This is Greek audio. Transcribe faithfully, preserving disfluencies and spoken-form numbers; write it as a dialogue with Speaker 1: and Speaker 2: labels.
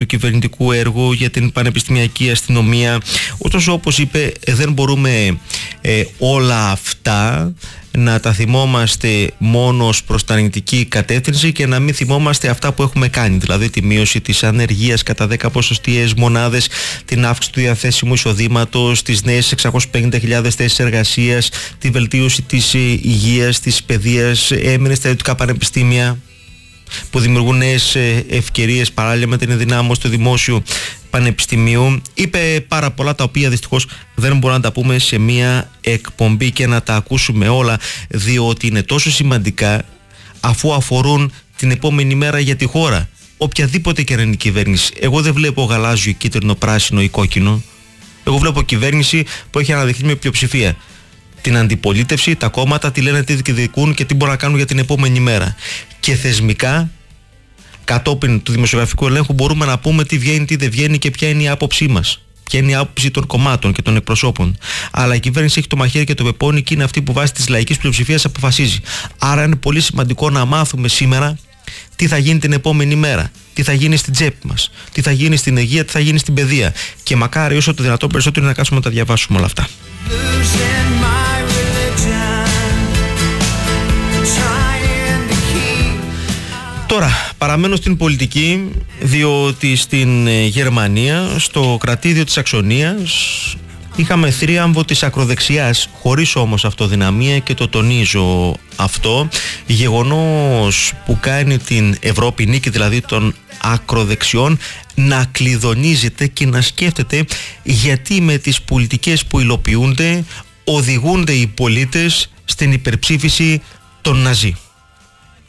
Speaker 1: κυβερνητικού έργου, για την πανεπιστημιακή αστυνομία. Ωστόσο, όπως είπε, δεν μπορούμε ε, όλα αυτά να τα θυμόμαστε μόνο προς την αρνητική κατεύθυνση και να μην θυμόμαστε αυτά που έχουμε κάνει, δηλαδή τη μείωση της ανεργίας κατά δέκα ποσοστιαίες μονάδες, την αύξηση του διαθέσιμου εισοδήματος, τις νέες εξακόσιες πενήντα χιλιάδες θέσεις εργασίας, τη βελτίωση της υγείας, της παιδείας, έμεινε στα ιδιωτικά πανεπιστήμια που δημιουργούν νέες ευκαιρίες παράλληλα με την ενδυνάμωση του δημόσιου πανεπιστημίου. Είπε πάρα πολλά τα οποία δυστυχώς δεν μπορούμε να τα πούμε σε μία εκπομπή και να τα ακούσουμε όλα, διότι είναι τόσο σημαντικά αφού αφορούν την επόμενη μέρα για τη χώρα, οποιαδήποτε και να είναι η κυβέρνηση. Εγώ δεν βλέπω γαλάζιο, κίτρινο, πράσινο ή κόκκινο. Εγώ βλέπω κυβέρνηση που έχει αναδειχθεί με πλειοψηφία. Την αντιπολίτευση, τα κόμματα, τι λένε, τι διεκδικούν και τι μπορούν να κάνουν για την επόμενη μέρα. Και θεσμικά, κατόπιν του δημοσιογραφικού ελέγχου, μπορούμε να πούμε τι βγαίνει, τι δεν βγαίνει και ποια είναι η άποψή μας. Ποια είναι η άποψη των κομμάτων και των εκπροσώπων. Αλλά η κυβέρνηση έχει το μαχαίρι και το πεπόνι και είναι αυτή που βάσει της λαϊκής πλειοψηφίας αποφασίζει. Άρα είναι πολύ σημαντικό να μάθουμε σήμερα τι θα γίνει την επόμενη μέρα. Τι θα γίνει στην τσέπη μας. Τι θα γίνει στην υγεία, τι θα γίνει στην παιδεία. Και μακάρι όσο το δυνατόν περισσότερο να κάτσουμε να τα διαβάσουμε όλα αυτά. Τώρα, παραμένω στην πολιτική, διότι στην Γερμανία, στο κρατήδιο της Αξονίας, είχαμε θρίαμβο της ακροδεξιάς, χωρίς όμως αυτοδυναμία, και το τονίζω αυτό, γεγονός που κάνει την Ευρώπη, νίκη δηλαδή των ακροδεξιών, να κλειδονίζεται και να σκέφτεται γιατί με τις πολιτικές που υλοποιούνται οδηγούνται οι πολίτες στην υπερψήφιση των Ναζί.